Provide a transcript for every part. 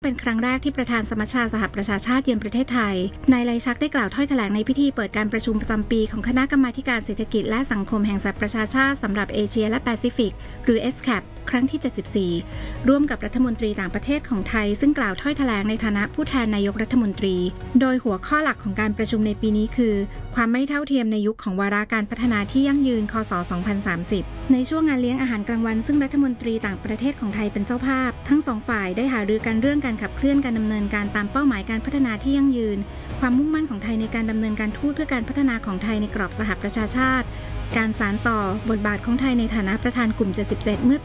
เป็นครั้งแรกที่ประธานสมัชชาสหประชาชาติเยือนประเทศไทยนายไลชักได้กล่าวถ้อยแถลงในพิธีเปิดการประชุมประจำปีของคณะกรรมาการเศรษฐกิจและสังคมแห่งสหประชาชาติสำหรับเอเชียและแปซิฟิกหรือ ESCAP ครั้งที่ 74ร่วมกับรัฐมนตรีต่างประเทศของไทยซึ่งกล่าวถ้อยแถลงในฐานะผู้แทนนายกรัฐมนตรีโดยหัวข้อหลักของการประชุมในปีนี้คือความไม่เท่าเทียมในยุคของวาระการพัฒนาที่ยั่งยืนคศ2030ในช่วงงานเลี้ยงอาหารกลางวันซึ่งรัฐมนตรีต่างประเทศของไทยเป็นเจ้าภาพทั้งสองฝ่ายได้หารือกันเรื่องการขับเคลื่อนการดำเนินการตามเป้าหมายการพัฒนาที่ยั่งยืนความมุ่งมั่นของไทยในการดำเนินการทูตเพื่อการพัฒนาของไทยในกรอบสหประชาชาติการสานต่อบทบาทของไทยในฐานะประธานกลุ่ม 77 เมื่อปี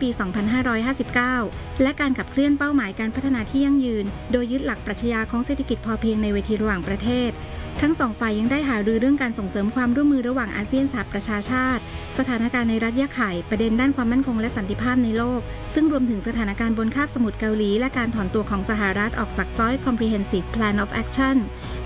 2559 และการขับเคลื่อนเป้าหมายการพัฒนาที่ยั่งยืนโดยยึดหลักปรัชญาของเศรษฐกิจพอเพียงในเวทีระหว่างประเทศทั้งสองฝ่ายยังได้หารือเรื่องการส่งเสริมความร่วมมือระหว่างอาเซียนสหประชาชาติสถานการณ์ในรัฐยะไข่ประเด็นด้านความมั่นคงและสันติภาพในโลกซึ่งรวมถึงสถานการณ์บนคาบสมุทรเกาหลีและการถอนตัวของสหรัฐออกจาก Joint Comprehensive Plan of Action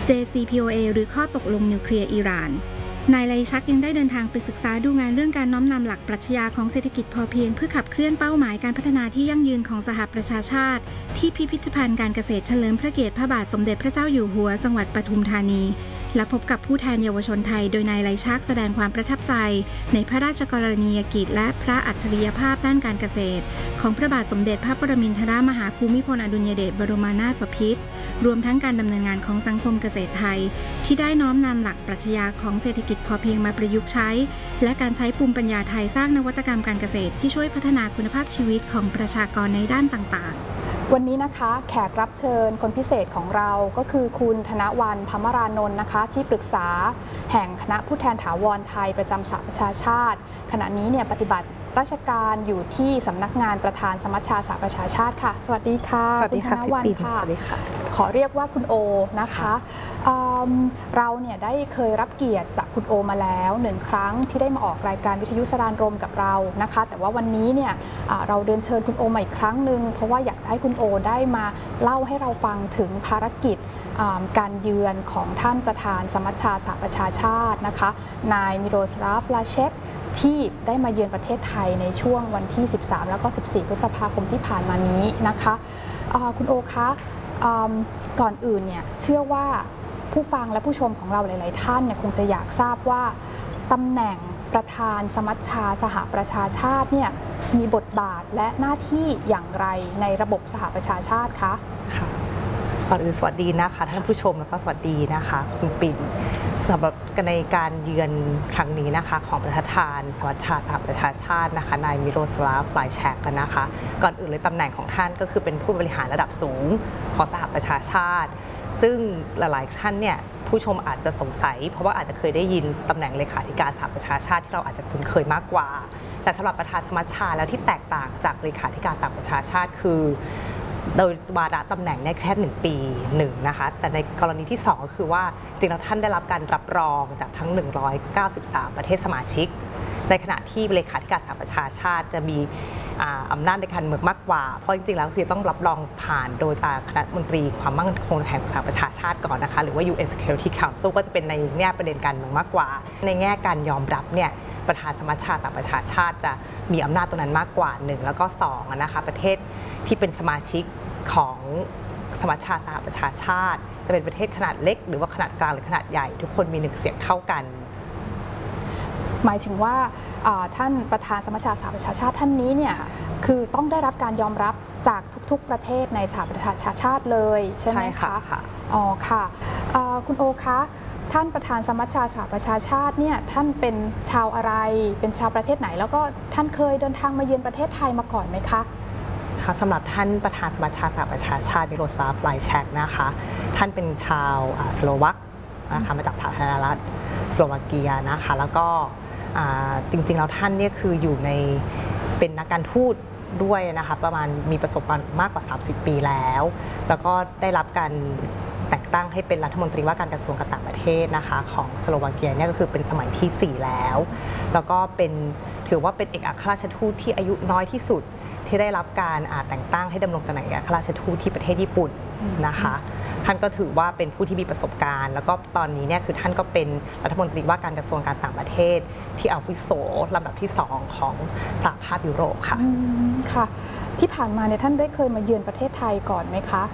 JCPOA หรือข้อตกลงนิวเคลียร์อิหร่านนายไลชักยังได้เดินทางไปศึกษาดูงานเรื่องการน้อมนำหลักปรัชญาของเศรษฐกิจพอเพียงเพื่อขับเคลื่อนเป้าหมายการพัฒนาที่ยั่งยืนของสหประชาชาติที่พิพิธภัณฑ์การเกษตรเฉลิมพระเกียรติพระบาทสมเด็จพระเจ้าอยู่หัวจังหวัดปทุมธานีและพบกับผู้แทนเยาวชนไทยโดยนายไลชักแสดงความประทับใจในพระราชกรณียกิจและพระอัจฉริยภาพด้านการเกษตรของพระบาทสมเด็จพระปรมินทรมหาภูมิพลอดุลยเดชบรมนาถบพิตรรวมทั้งการดำเนินงานของสังคมเกษตรไทยที่ได้น้อมนำหลักปรัชญาของเศรษฐกิจพอเพียงมาประยุกต์ใช้และการใช้ภูมิปัญญาไทยสร้างนวัตกรรมการเกษตรที่ช่วยพัฒนาคุณภาพชีวิตของประชากรในด้านต่างๆวันนี้นะคะแขกรับเชิญคนพิเศษของเราก็คือคุณธนวรรณ พมรานนท์นะคะที่ปรึกษาแห่งคณะผู้แทนถาวรไทยประจำสหประชาชาติขณะนี้ปฏิบัติราชการอยู่ที่สำนักงานประธานสมัชชาสหประชาชาติค่ะสวัสดีค่ะคุณธนวรรณค่ะขอเรียกว่าคุณโอนะคะเราได้เคยรับเกียรติจากคุณโอมาแล้ว1ครั้งที่ได้มาออกรายการวิทยุสรานรมกับเรานะคะแต่ว่าวันนี้เราเดินเชิญคุณโอมาอีกครั้งหนึ่งเพราะว่าอยากจะให้คุณโอได้มาเล่าให้เราฟังถึงภารกิจการเยือนของท่านประธานสมัชชาสหประชาชาตินะคะนายมิโรสลาฟ ลาเชคที่ได้มาเยือนประเทศไทยในช่วงวันที่ 13 แล้วก็ 14 พฤษภาคมที่ผ่านมานี้นะคะคุณโอคะก่อนอื่นเชื่อว่าผู้ฟังและผู้ชมของเราหลายๆท่านคงจะอยากทราบว่าตำแหน่งประธานสมัชชาสหประชาชาติมีบทบาทและหน้าที่อย่างไรในระบบสหประชาชาติคะก่อนอื่นสวัสดีนะคะท่านผู้ชมแล้วก็สวัสดีนะคะคุณปิ่นสำหรับในการเยือนครั้งนี้นะคะของประธานสมัชชาสหประชาชาตินะคะนายมิโรสลาฟ ลาเชคกันนะคะก่อนอื่นเลยตำแหน่งของท่านก็คือเป็นผู้บริหารระดับสูงของสหประชาชาติซึ่งหลายๆท่านผู้ชมอาจจะสงสัยเพราะว่าอาจจะเคยได้ยินตำแหน่งเลขาธิการสหประชาชาติที่เราอาจจะคุ้นเคยมากกว่าแต่สำหรับประธานสมัชชาแล้วที่แตกต่างจากเลขาธิการสหประชาชาติคือโดยวาระตำแหน่งแค่1 ปีนะคะแต่ในกรณีที่2ก็คือว่าจริงแล้วท่านได้รับการรับรองจากทั้ง193ประเทศสมาชิกในขณะที่เลขาธิการสหประชาชาติจะมีอำนาจในการเมืองมากกว่าเพราะจริงๆแล้วคือต้องรับรองผ่านโดยคณะมนตรีความมั่นคงแห่งสหประชาชาติก่อนนะคะหรือว่า UN Security Council ก็จะเป็นในแง่ประเด็นการเมืองมากกว่าในแง่การยอมรับประธานสมัชชาสหประชาชาติจะมีอำนาจตรงนั้นมากกว่า1แล้วก็2นะคะประเทศที่เป็นสมาชิกของสมัชชาสหประชาชาติจะเป็นประเทศขนาดเล็กหรือว่าขนาดกลางหรือขนาดใหญ่ทุกคนมี1เสียงเท่ากันหมายถึงว่าท่านประธานสมัชชาสหประชาชาติท่านนี้คือต้องได้รับการยอมรับจากทุกๆประเทศในสหประชาชาติเลยใช่ไหมคะอ๋อค่ะคุณโอคะท่านประธานสมัชชาสหประชาชาติท่านเป็นชาวอะไรเป็นชาวประเทศไหนแล้วก็ท่านเคยเดินทางมาเยือนประเทศไทยมาก่อนไหมคะสำหรับท่านประธานสมัชชาสหประชาชาติมิโรสลาฟ ลาเชคนะคะท่านเป็นชาวสโลวักนะคะมาจากสาธารณรัฐสโลวาเกียนะคะแล้วก็จริงๆแล้วท่านคืออยู่ในเป็นนักการทูตด้วยนะคะประมาณมีประสบการณ์มากกว่า30 ปีแล้วแล้วก็ได้รับการแต่งตั้งให้เป็นรัฐมนตรีว่าการกระทรวงการต่างประเทศนะคะของสโลวาเกียก็คือเป็นสมัยที่4แล้วแล้วก็ถือว่าเป็นเอกอัครราชทูตที่อายุน้อยที่สุดที่ได้รับการแต่งตั้งให้ดำรงตำแหน่งเอกอัครราชทูตที่ประเทศญี่ปุ่นนะคะท่านก็ถือว่าเป็นผู้ที่มีประสบการณ์แล้วก็ตอนนี้คือท่านก็เป็นรัฐมนตรีว่าการกระทรวงการต่างประเทศที่อาวุโสลำดับที่2ของสหภาพยุโรปค่ะค่ะที่ผ่านมาท่านได้เคยมาเยือนประเทศไทยก่อนไหมคะ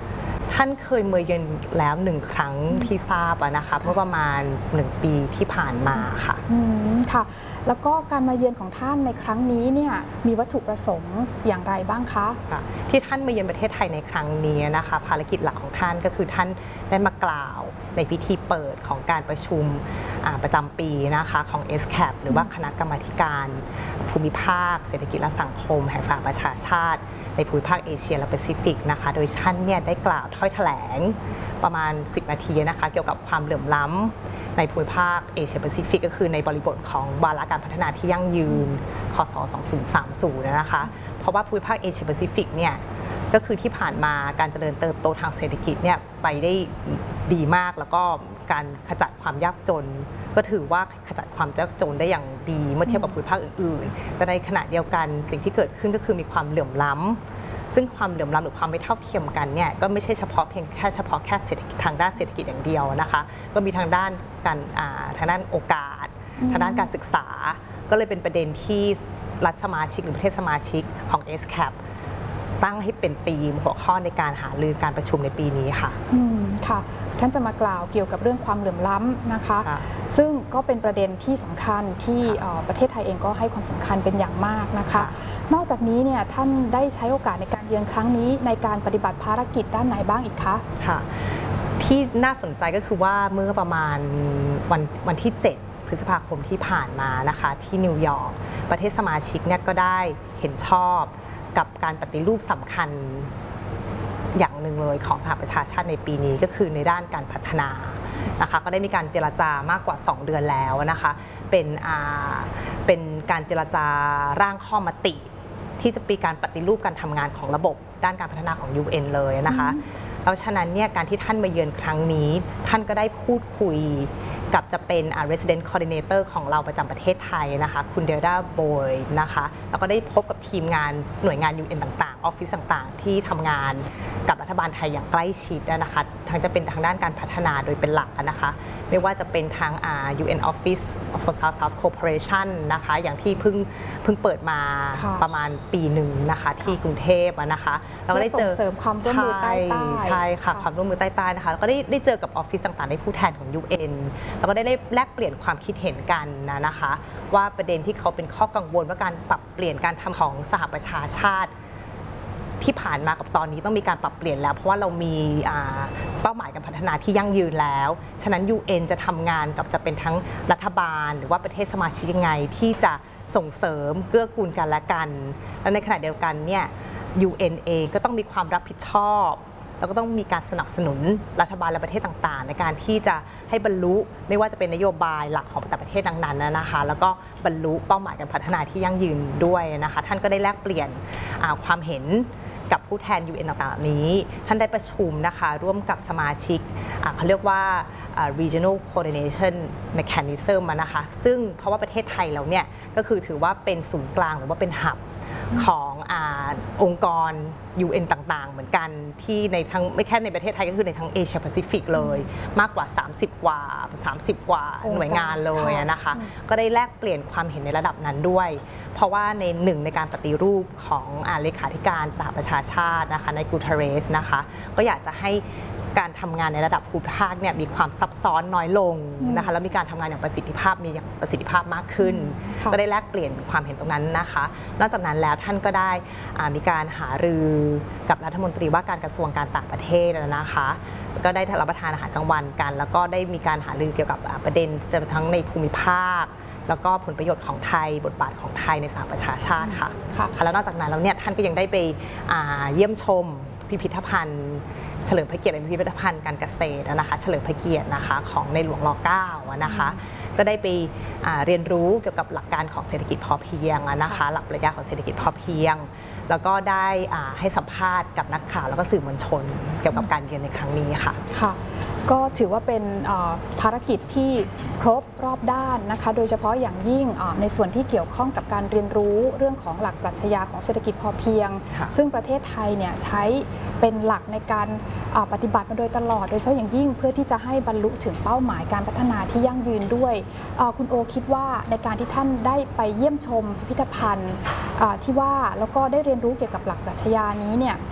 ท่านเคยมาเยือนแล้ว1 ครั้งที่ทราบนะคะเมื่อประมาณ1 ปีที่ผ่านมาค่ะค่ะแล้วก็การมาเยือนของท่านในครั้งนี้เนี่ยมีวัตถุประสงค์อย่างไรบ้างคะที่ท่านมาเยือนประเทศไทยในครั้งนี้นะคะภารกิจหลักของท่านก็คือท่านได้มากล่าวในพิธีเปิดของการประชุมประจำปีนะคะของ SCAP หรือว่าคณะกรรมาการภูมิภาคเศรษฐกิจและสังคมแห่งสหประชาชาติในภูมิภาคเอเชียและแปซิฟิกนะคะโดยท่านเนี่ยได้กล่าวถ้อยแถลงประมาณ10 นาทีนะคะเกี่ยวกับความเหลื่อมล้ำในภูมิภาคเอเชียแปซิฟิกก็คือในบริบทของวาระการพัฒนาที่ยั่งยืนคศ2030นะคะเพราะว่าภูมิภาคเอเชียแปซิฟิกเนี่ยก็คือที่ผ่านมาการเจริญเติบโตทางเศรษฐกิจเนี่ยไปได้ดีมากแล้วก็การขจัดความยากจนก็ถือว่าขจัดความยากจนได้อย่างดีเมื่อเทียบกับภูมิภาคอื่นๆแต่ในขณะเดียวกันสิ่งที่เกิดขึ้นก็คือมีความเหลื่อมล้ำซึ่งความเหลื่อมล้ำหรือความไม่เท่าเทียมกันเนี่ยก็ไม่ใช่เฉพาะแค่เศรษฐกิจทางด้านเศรษฐกิจอย่างเดียวนะคะก็มีทางด้านโอกาสทางด้านการศึกษาก็เลยเป็นประเด็นที่รัฐสมาชิกหรือประเทศสมาชิกของ SCAP ตั้งให้เป็นธีมหัวข้อในการหารือการประชุมในปีนี้ค่ะค่ะท่านจะมากล่าวเกี่ยวกับเรื่องความเหลื่อมล้ำนะคะซึ่งก็เป็นประเด็นที่สำคัญที่ประเทศไทยเองก็ให้ความสำคัญเป็นอย่างมากนะคะนอกจากนี้เนี่ยท่านได้ใช้โอกาสในการเยือนครั้งนี้ในการปฏิบัติภารกิจด้านไหนบ้างอีกคะค่ะที่น่าสนใจก็คือว่าเมื่อประมาณวันที่7 พฤษภาคมที่ผ่านมานะคะที่นิวยอร์กประเทศสมาชิกเนี่ยก็ได้เห็นชอบกับการปฏิรูปสำคัญอย่างหนึ่งเลยของสหประชาชาติในปีนี้ก็คือในด้านการพัฒนานะคะก็ได้มีการเจรจามากกว่า 2 เดือนแล้วนะคะเป็นการเจรจาร่างข้อมติที่จะมีการปฏิรูปการทำงานของระบบด้านการพัฒนาของ UN เลยนะคะแล้วฉะนั้นเนี่ยการที่ท่านมาเยือนครั้งนี้ท่านก็ได้พูดคุยกับจะเป็น Resident Coordinator ของเราประจำประเทศไทยนะคะคุณเดลดาโบยนะคะแล้วก็ได้พบกับทีมงานหน่วยงาน UN ต่างๆออฟฟิศต่างๆที่ทำงานกับรัฐบาลไทยอย่างใกล้ชิดนะคะทั้งจะเป็นทางด้านการพัฒนาโดยเป็นหลักนะคะไม่ว่าจะเป็นทางUN Office for South Cooperation นะคะอย่างที่เพิ่งเปิดมาประมาณปีหนึ่งนะคะที่กรุงเทพนะคะเราก็ได้เจอเสริมความร่วมมือใต้ใช่ค่ะความร่วมมือใต้ๆนะคะแล้วก็ได้เจอกับออฟฟิศต่างๆได้ผู้แทนของ UN แล้วก็ได้แลกเปลี่ยนความคิดเห็นกันนะคะว่าประเด็นที่เขาเป็นข้อกังวลว่าการปรับเปลี่ยนการทำของสหประชาชาติที่ผ่านมากับตอนนี้ต้องมีการปรับเปลี่ยนแล้วเพราะว่าเรามีเป้าหมายการพัฒนาที่ยั่งยืนแล้วฉะนั้น UN จะทำงานกับจะเป็นทั้งรัฐบาลหรือว่าประเทศสมาชิกยังไงที่จะส่งเสริมเกื้อกูลกันและกันและในขณะเดียวกันเนี่ย UN เองก็ต้องมีความรับผิดชอบแล้วก็ต้องมีการสนับสนุนรัฐบาลและประเทศต่างๆในการที่จะให้บรรลุไม่ว่าจะเป็นนโยบายหลักของแต่ประเทศนั้นๆนะคะแล้วก็บรรลุเป้าหมายการพัฒนาที่ยั่งยืนด้วยนะคะท่านก็ได้แลกเปลี่ยนความเห็นกับผู้แทน UN ต่างๆนี้ท่านได้ประชุมนะคะร่วมกับสมาชิกเขาเรียกว่า regional coordination mechanism นะคะซึ่งเพราะว่าประเทศไทยเราเนี่ยก็คือถือว่าเป็นศูนย์กลางหรือว่าเป็นหับขององค์กร UN ต่างๆเหมือนกันที่ในทั้งไม่แค่ในประเทศไทยก็คือในทั้งเอเชียแปซิฟิกเลยมากกว่า30 กว่าหน่วยงานเลยนะคะก็ได้แลกเปลี่ยนความเห็นในระดับนั้นด้วยเพราะว่าในการปฏิรูปของเลขาธิการสหประชาชาตินะคะในกูเทเรสนะคะก็อยากจะให้การทำงานในระดับภูมิภาคเนี่ยมีความซับซ้อนน้อยลงนะคะแล้วมีการทำงานอย่างมีประสิทธิภาพมากขึ้นก็ได้แลกเปลี่ยนความเห็นตรงนั้นนะคะนอกจากนั้นแล้วท่านก็ได้มีการหารือกับรัฐมนตรีว่าการกระทรวงการต่างประเทศนะคะก็ได้รับประทานอาหารกลางวันกันแล้วก็ได้มีการหารือเกี่ยวกับประเด็นจะทั้งในภูมิภาคแล้วก็ผลประโยชน์ของไทยบทบาทของไทยในสหประชาชาติค่ะแล้วนอกจากนั้นแล้วเนี่ยท่านก็ยังได้ไปเยี่ยมชมพิพิธภัณฑ์เฉลิมพระเกียรติเป็นพิพิธภัณฑ์การเกษตรนะคะเฉลิมพระเกียรตินะคะของในหลวงร.9นะคะก็ได้ไปเรียนรู้เกี่ยวกับหลักการของเศรษฐกิจพอเพียงนะคะหลักปรัชญาของเศรษฐกิจพอเพียงแล้วก็ได้ให้สัมภาษณ์กับนักข่าวแล้วก็สื่อมวลชนเกี่ยวกับการเยือนในครั้งนี้ค่ะก็ถือว่าเป็นภารกิจที่ครบรอบด้านนะคะโดยเฉพาะอย่างยิ่งในส่วนที่เกี่ยวข้องกับการเรียนรู้เรื่องของหลักปรัชญาของเศรษฐกิจพอเพียงซึ่งประเทศไทยเนี่ยใช้เป็นหลักในการปฏิบัติมาโดยตลอดโดยเฉพาะอย่างยิ่งเพื่อที่จะให้บรรลุถึงเป้าหมายการพัฒนาที่ยั่งยืนด้วยคุณโอคิดว่าในการที่ท่านได้ไปเยี่ยมชมพิพิธภัณฑ์ที่ว่าแล้วก็ได้เรียนรู้เกี่ยวกับหลักปรัชญานี้เนี่ยจะ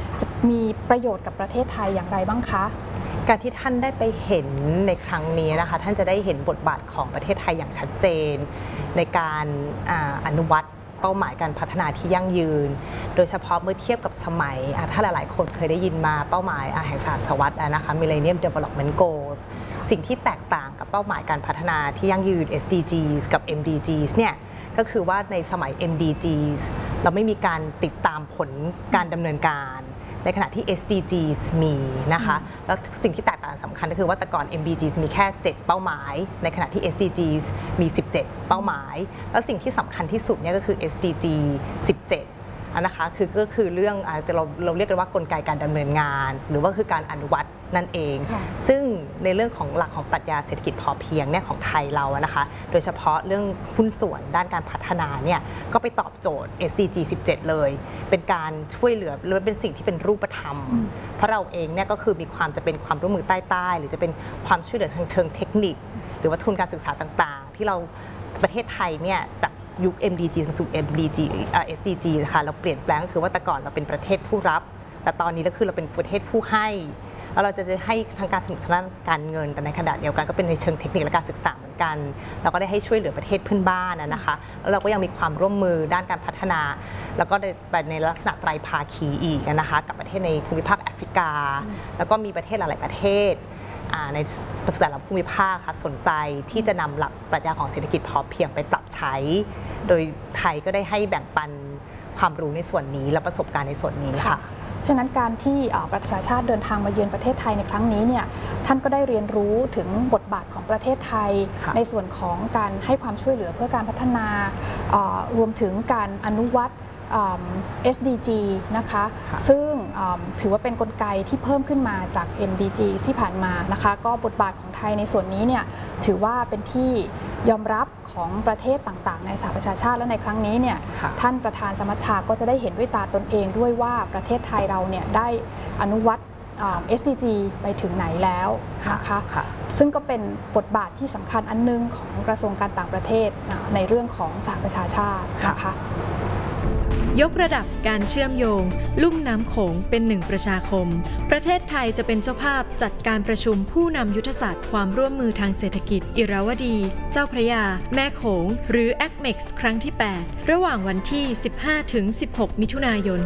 มีประโยชน์กับประเทศไทยอย่างไรบ้างคะการที่ท่านได้ไปเห็นในครั้งนี้นะคะท่านจะได้เห็นบทบาทของประเทศไทยอย่างชัดเจนในการอนุวัตเป้าหมายการพัฒนาที่ยั่งยืนโดยเฉพาะเมื่อเทียบกับสมัยถ้าหลายๆคนเคยได้ยินมาเป้าหมายแห่งศตวรรษนะคะ Millennium Development Goals สิ่งที่แตกต่างกับเป้าหมายการพัฒนาที่ยั่งยืน SDGs กับ MDGs เนี่ยก็คือว่าในสมัย MDGs เราไม่มีการติดตามผลการดำเนินการในขณะที่ SDGs มีนะคะแล้วสิ่งที่แตกต่างสำคัญก็คือว่าแต่ก่อน MDGs มีแค่ 7 เป้าหมายในขณะที่ SDGs มี 17 เป้าหมายแล้วสิ่งที่สำคัญที่สุดเนี่ยก็คือ SDG 17นะคะก็คือเรื่องเราเรียกกันว่ากลไกการดำเนินงานหรือว่าคือการอนุวัตนั่นเองซึ่งในเรื่องของหลักของปรัชญาเศรษฐกิจพอเพียงเนี่ยของไทยเรานะคะโดยเฉพาะเรื่องหุ้นส่วนด้านการพัฒนาเนี่ยก็ไปตอบโจทย์ SDG 17 เลยเป็นการช่วยเหลือหรือเป็นสิ่งที่เป็นรูปธรรมเพราะเราเองเนี่ยก็คือมีความจะเป็นความร่วมมือใต้หรือจะเป็นความช่วยเหลือทางเชิงเทคนิคหรือว่าทุนการศึกษาต่างๆที่เราประเทศไทยเนี่ยจากยุค MDG มาสู่ SDG นะคะเราเปลี่ยนแปลงก็คือว่าแต่ก่อนเราเป็นประเทศผู้รับแต่ตอนนี้ก็คือเราเป็นประเทศผู้ให้แล้วเราจะให้ทางการสนับสนุนการเงินแต่ในขณะเดียวกันก็เป็นในเชิงเทคนิคและการศึกษาเหมือนกันเราก็ได้ให้ช่วยเหลือประเทศเพื่อนบ้านนะคะแล้วเราก็ยังมีความร่วมมือด้านการพัฒนาแล้วก็ในลักษณะไตรภาคีอีกนะคะกับประเทศในภูมิภาคแอฟริกาแล้วก็มีประเทศหลายๆประเทศในแต่ละภูมิภาคค่ะสนใจที่จะนำหลักปรัชญาของเศรษฐกิจพอเพียงไปปรับใช้โดยไทยก็ได้ให้แบ่งปันความรู้ในส่วนนี้และประสบการณ์ในส่วนนี้ค่ะฉะนั้นการที่ประชาชาติเดินทางมาเยือนประเทศไทยในครั้งนี้เนี่ยท่านก็ได้เรียนรู้ถึงบทบาทของประเทศไทยในส่วนของการให้ความช่วยเหลือเพื่อการพัฒนารวมถึงการอนุวัตSDG นะคะซึ่งถือว่าเป็นกลไกที่เพิ่มขึ้นมาจาก MDG ที่ผ่านมานะคะก็บทบาทของไทยในส่วนนี้เนี่ยถือว่าเป็นที่ยอมรับของประเทศต่างๆในสหประชาชาติและในครั้งนี้เนี่ยท่านประธานสมัชชาก็จะได้เห็นด้วยตาตนเองด้วยว่าประเทศไทยเราเนี่ยได้อนุวัตSDG ไปถึงไหนแล้วนะคะซึ่งก็เป็นบทบาทที่สำคัญอันนึงของกระทรวงการต่างประเทศในเรื่องของสหประชาชาตินะคะยกระดับการเชื่อมโยงลุ่มน้ำโขงเป็นหนึ่งประชาคมประเทศไทยจะเป็นเจ้าภาพจัดการประชุมผู้นำยุทธศาสตร์ความร่วมมือทางเศรษฐกิจอิราวดี เจ้าพระยา แม่โขงหรือ ACMEX ครั้งที่ 8 ระหว่างวันที่ 15-16 มิถุนายน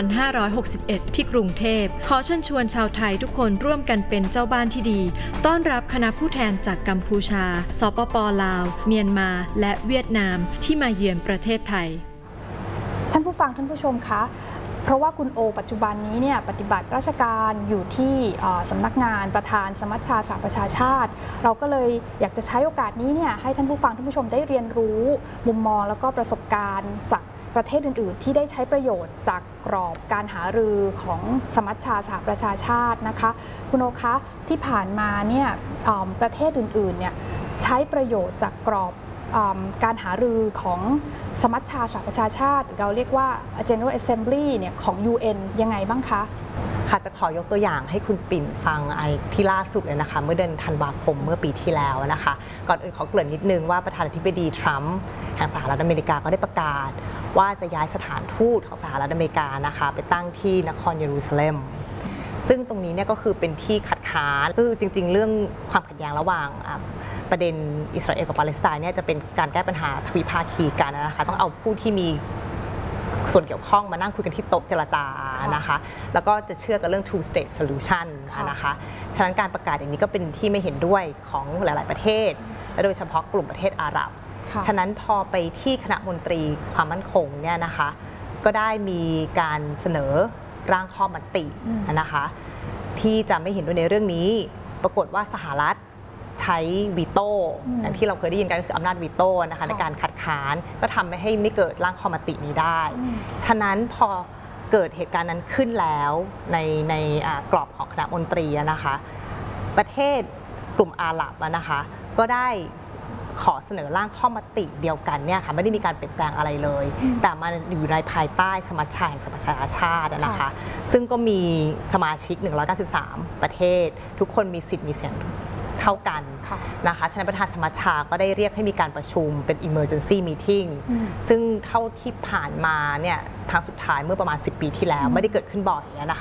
2561 ที่กรุงเทพขอเชิญชวนชาวไทยทุกคนร่วมกันเป็นเจ้าบ้านที่ดีต้อนรับคณะผู้แทนจากกัมพูชาสปป.ลาวเมียนมาและเวียดนามที่มาเยือนประเทศไทยท่านผู้ฟังท่านผู้ชมคะเพราะว่าคุณโอปัจจุบันนี้เนี่ยปฏิบัติราชการอยู่ที่สำนักงานประธานสมัชชาสหประชาชาติเราก็เลยอยากจะใช้โอกาสนี้เนี่ยให้ท่านผู้ฟังท่านผู้ชมได้เรียนรู้มุมมองแล้วก็ประสบการณ์จากประเทศอื่นๆที่ได้ใช้ประโยชน์จากกรอบการหารือของสมัชชาสหประชาชาตินะคะคุณโอคะที่ผ่านมาเนี่ยประเทศอื่นๆเนี่ยใช้ประโยชน์จากกรอบการหารือของสมัชชาสหประชาชาติเราเรียกว่า General Assembly เนี่ยของ UN ยังไงบ้างคะค่ะจะขอยกตัวอย่างให้คุณปิ่นฟังที่ล่าสุดเลยนะคะเมื่อเดือนธันวาคมเมื่อปีที่แล้วนะคะก่อนอื่นขอเกริ่นนิดนึงว่าประธานาธิบดีทรัมป์แห่งสหรัฐอเมริกาก็ได้ประกาศว่าจะย้ายสถานทูตของสหรัฐอเมริกานะคะไปตั้งที่นครเยรูซาเล็มซึ่งตรงนี้เนี่ยก็คือเป็นที่ขัดค้านคือจริงๆเรื่องความขัดแย้งระหว่างประเด็นอิสราเอลกับปาเลสไตน์เนี่ยจะเป็นการแก้ปัญหาทวิภาคีกันนะคะต้องเอาผู้ที่มีส่วนเกี่ยวข้องมานั่งคุยกันที่โต๊ะเจรจานะคะแล้วก็จะเชื่อกันเรื่อง two state solution นะคะฉะนั้นการประกาศอย่างนี้ก็เป็นที่ไม่เห็นด้วยของหลายๆประเทศและโดยเฉพาะกลุ่มประเทศอาหรับฉะนั้นพอไปที่คณะมนตรีความมั่นคงเนี่ยนะคะก็ได้มีการเสนอร่างข้อมตินะคะที่จะไม่เห็นด้วยในเรื่องนี้ปรากฏว่าสหรัฐใช้วีโต้อย่างที่เราเคยได้ยินกันก็คืออำนาจวีโต้นะคะในการคัดค้านก็ทำให้ไม่เกิดร่างข้อมตินี้ได้ฉะนั้นพอเกิดเหตุการณ์นั้นขึ้นแล้วในกรอบของคณะมนตรีนะคะประเทศกลุ่มอาหรับนะคะก็ได้ขอเสนอร่างข้อมติเดียวกันเนี่ยค่ะไม่ได้มีการเปลี่ยนแปลงอะไรเลยแต่มันอยู่ในภายใต้สมัชชาแห่งสหประชาชาตินะคะซึ่งก็มีสมาชิก193ประเทศทุกคนมีสิทธิ์มีเสียงเท่ากันนะคะฉะนั้นประธานสมัชชาก็ได้เรียกให้มีการประชุมเป็น emergency meeting ซึ่งเท่าที่ผ่านมาเนี่ยทางสุดท้ายเมื่อประมาณ10 ปีที่แล้วไม่ได้เกิดขึ้นบ่อยนะคะ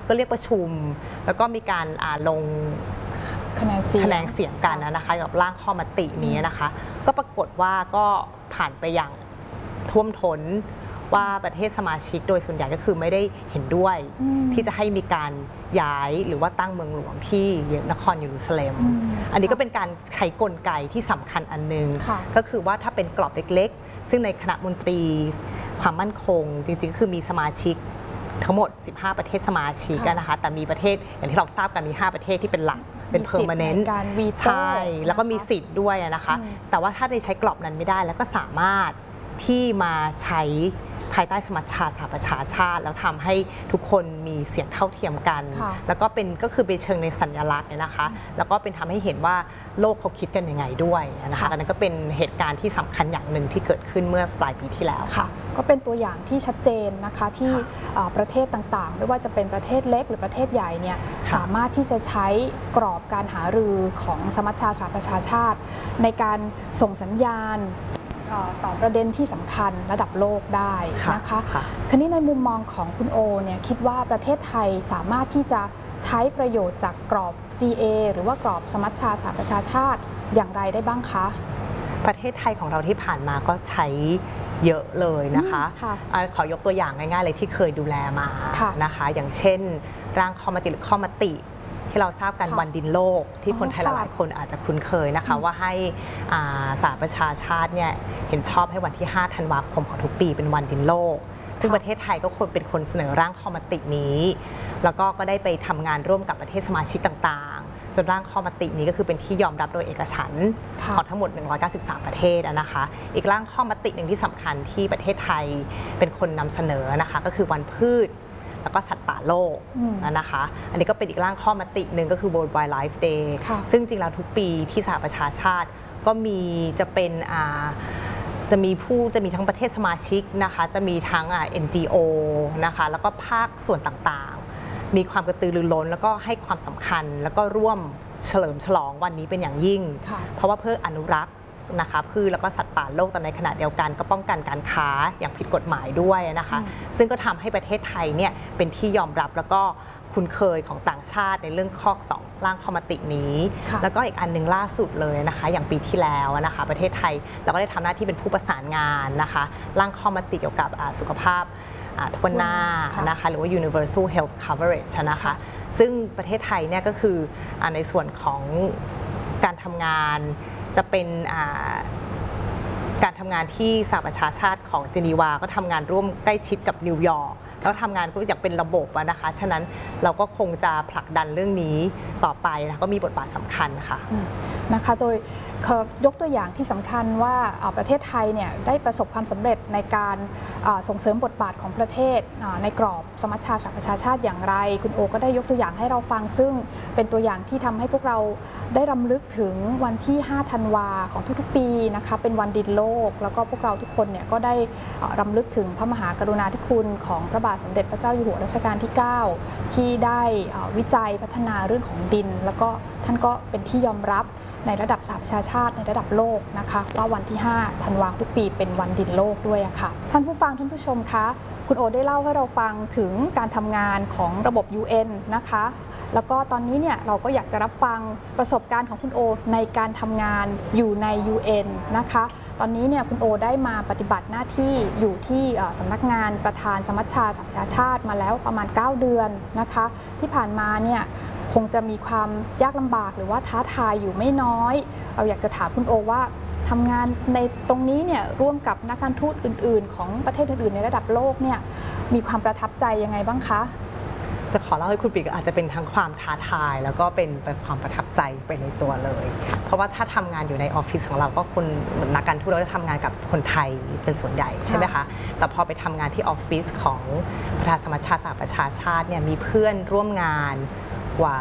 ก็เรียกประชุมแล้วก็มีการลงคะแนนเสียงกันนะคะกับร่างข้อมตินี้นะคะก็ปรากฏว่าก็ผ่านไปอย่างท่วมท้นว่าประเทศสมาชิกโดยส่วนใหญ่ก็คือไม่ได้เห็นด้วยที่จะให้มีการย้ายหรือว่าตั้งเมืองหลวงที่นครเยรูซาเล็มอันนี้ก็เป็นการใช้กลไกที่สำคัญอันนึงก็คือว่าถ้าเป็นกรอบเล็กๆซึ่งในคณะมนตรีความมั่นคงจริงๆคือมีสมาชิกทั้งหมด15ประเทศสมาชิกนะคะแต่มีประเทศอย่างที่เราทราบกันมี5ประเทศที่เป็นหลักเป็น permanent ใช่แล้วก็มีสิทธิ์ด้วยนะคะแต่ว่าถ้าได้ใช้กรอบนั้นไม่ได้แล้วก็สามารถที่มาใช้ภายใต้สมัชชาสหประชาชาติแล้วทำให้ทุกคนมีเสียงเท่าเทียมกันแล้วก็คือเป็นเชิงในสัญลักษณ์นะคะแล้วก็เป็นทำให้เห็นว่าโลกเขาคิดกันยังไงด้วยนะคะอันนั้นก็เป็นเหตุการณ์ที่สำคัญอย่างหนึ่งที่เกิดขึ้นเมื่อปลายปีที่แล้วค่ะก็เป็นตัวอย่างที่ชัดเจนนะคะที่ประเทศต่างๆไม่ว่าจะเป็นประเทศเล็กหรือประเทศใหญ่เนี่ยสามารถที่จะใช้กรอบการหารือของสมัชชาสหประชาชาติในการส่งสัญญาณต่อประเด็นที่สำคัญระดับโลกได้นะคะคราวนี้ในมุมมองของคุณโอเนี่ยคิดว่าประเทศไทยสามารถที่จะใช้ประโยชน์จากกรอบ GA หรือว่ากรอบสมัชชาสหประชาชาติอย่างไรได้บ้างคะประเทศไทยของเราที่ผ่านมาก็ใช้เยอะเลยนะคะขอยกตัวอย่างง่ายๆเลยที่เคยดูแลมานะคะอย่างเช่นร่างข้อมติหรือข้อมติที่เราทราบกันวันดินโลกที่คนไทยหลายคนอาจจะคุ้นเคยนะคะว่าให้สหประชาชาติเนี่ยเห็นชอบให้วันที่5ธันวาคมของทุกปีเป็นวันดินโลกซึ่งประเทศไทยก็ควรเป็นคนเสนอร่างข้อมตินี้แล้วก็ได้ไปทำงานร่วมกับประเทศสมาชิกต่างๆจนร่างข้อมตินี้ก็คือเป็นที่ยอมรับโดยเอกฉันท์ของทั้งหมด193ประเทศนะคะอีกร่างข้อมติหนึ่งที่สำคัญที่ประเทศไทยเป็นคนนำเสนอนะคะก็คือวันพืชแล้วก็สัตว์ป่าโลกนะคะอันนี้ก็เป็นอีกร่างข้อมติหนึ่งก็คือ World Wildlife Day ซึ่งจริงแล้วทุกปีที่สหประชาชาติก็มีจะเป็นจะมีทั้งประเทศสมาชิกนะคะจะมีทั้งNGO นะคะแล้วก็ภาคส่วนต่างๆมีความกระตือรือร้นแล้วก็ให้ความสำคัญแล้วก็ร่วมเฉลิมฉลองวันนี้เป็นอย่างยิ่งเพราะว่าเพื่ออนุรักษ์นะคะพืชแล้วก็สัตว์ป่าโลกแต่ในขณะเดียวกันก็ป้องกันการค้าอย่างผิดกฎหมายด้วยนะคะซึ่งก็ทำให้ประเทศไทยเนี่ยเป็นที่ยอมรับแล้วก็คุ้นเคยของต่างชาติในเรื่องข้อ2ร่างข้อมตินี้แล้วก็อีกอันนึงล่าสุดเลยนะคะอย่างปีที่แล้วนะคะประเทศไทยเราก็ได้ทำหน้าที่เป็นผู้ประสานงานนะคะร่างข้อมติเกี่ยวกับสุขภาพทั่วหน้านะคะหรือว่า universal health coverage นะคะซึ่งประเทศไทยเนี่ยก็คือในส่วนของการทำงานจะเป็นการทำงานที่สหประชาชาติของเจนีวาก็ทำงานร่วมใกล้ชิดกับนิวยอร์กแล้วทำงานก็อยากเป็นระบบนะคะฉะนั้นเราก็คงจะผลักดันเรื่องนี้ต่อไปนะก็มีบทบาทสำคัญค่ะนะคะโดยยกตัวอย่างที่สำคัญว่าประเทศไทยเนี่ยได้ประสบความสำเร็จในการส่งเสริมบทบาทของประเทศในกรอบสมัชชาสหประชาชาติอย่างไรคุณโอก็ได้ยกตัวอย่างให้เราฟังซึ่งเป็นตัวอย่างที่ทำให้พวกเราได้รำลึกถึงวันที่5ธันวาของทุกๆปีนะคะเป็นวันดินโลกแล้วก็พวกเราทุกคนเนี่ยก็ได้รำลึกถึงพระมหากรุณาธิคุณของพระบาทสมเด็จพระเจ้าอยู่หัวรัชกาลที่9ที่ได้วิจัยพัฒนาเรื่องของดินแล้วก็ท่านก็เป็นที่ยอมรับในระดับสหประชาชาติในระดับโลกนะคะว่าวันที่5ธันวาคมทุกปีเป็นวันดินโลกด้วยค่ะท่านผู้ฟังท่านผู้ชมคะคุณโอได้เล่าให้เราฟังถึงการทำงานของระบบ UN นะคะแล้วก็ตอนนี้เนี่ยเราก็อยากจะรับฟังประสบการณ์ของคุณโอในการทำงานอยู่ใน UN นะคะตอนนี้เนี่ยคุณโอได้มาปฏิบัติหน้าที่อยู่ที่สำนักงานประธานสมัชชาสหประชาชาติมาแล้วประมาณ9เดือนนะคะที่ผ่านมาเนี่ยคงจะมีความยากลำบากหรือว่าท้าทายอยู่ไม่น้อยเราอยากจะถามคุณโอว่าทำงานในตรงนี้เนี่ยร่วมกับนักการทูตอื่นๆของประเทศอื่นๆในระดับโลกเนี่ยมีความประทับใจยังไงบ้างคะจะขอเล่าให้คุณปีกอาจจะเป็นทั้งความท้าทายแล้วก็เป็นความประทับใจไปในตัวเลยเพราะว่าถ้าทำงานอยู่ในออฟฟิศของเราก็คนนักการทูตเราจะทำงานกับคนไทยเป็นส่วนใหญ่ใช่ไหมคะแต่พอไปทำงานที่ออฟฟิศของประธานสมัชชาสหประชาชาติเนี่ยมีเพื่อนร่วมงานกว่า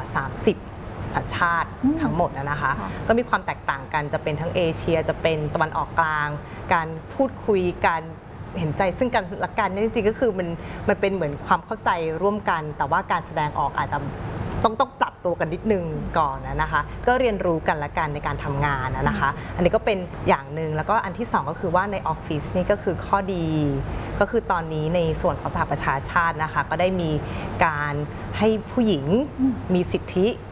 30สัญชาติทั้งหมดนะคะก็มีความแตกต่างกันจะเป็นทั้งเอเชียจะเป็นตะวันออกกลางการพูดคุยกันเห็นใจซึ่งกันและกันนี่จริงๆก็คือมันเป็นเหมือนความเข้าใจร่วมกันแต่ว่าการแสดงออกอาจจะต้องปรับตัวตัวกันนิดนึงก่อนนะคะ ก็เรียนรู้กันละกันในการทำงานนะคะ อันนี้ก็เป็นอย่างหนึ่งแล้วก็อันที่2ก็คือว่าในออฟฟิศนี่ก็คือข้อดีก็คือตอนนี้ในส่วนของสหประชาชาตินะคะก็ได้มีการให้ผู้หญิงมีสิทธิ